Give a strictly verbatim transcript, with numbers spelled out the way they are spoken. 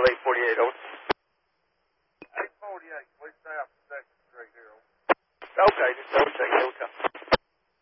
eight forty-eight, over. eight forty-eight, we stay off the second street here. Okay, just double check. Here we come.